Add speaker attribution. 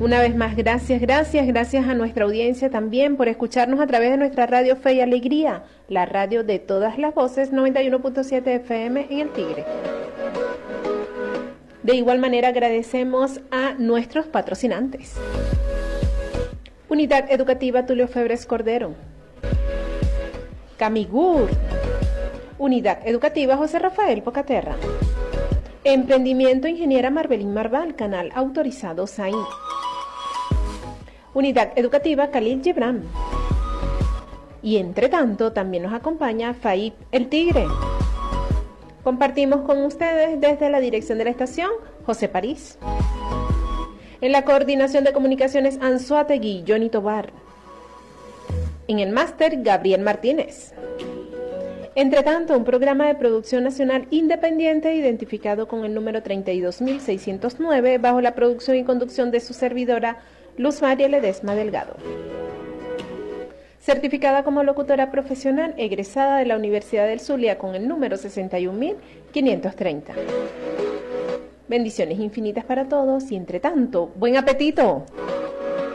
Speaker 1: Una vez más, gracias a nuestra audiencia también por escucharnos a través de nuestra radio Fe y Alegría, la radio de todas las voces, 91.7 FM en El Tigre. De igual manera agradecemos a nuestros patrocinantes. Unidad Educativa Tulio Febres Cordero. Camigur. Unidad Educativa José Rafael Pocaterra. Emprendimiento Ingeniera Marbelín Marval, canal autorizado SAIN. Unidad Educativa Khalil Gibran. Y entre tanto también nos acompaña FAIP El Tigre. Compartimos con ustedes desde la dirección de la estación, José París. En la coordinación de comunicaciones, Anzuategui, Johnny Tobar. En el máster, Gabriel Martínez. Entre tanto, un programa de producción nacional independiente identificado con el número 32.609 bajo la producción y conducción de su servidora, Luz María Ledesma Delgado. Certificada como locutora profesional, egresada de la Universidad del Zulia con el número 61.530. Bendiciones infinitas para todos y entre tanto, ¡buen apetito!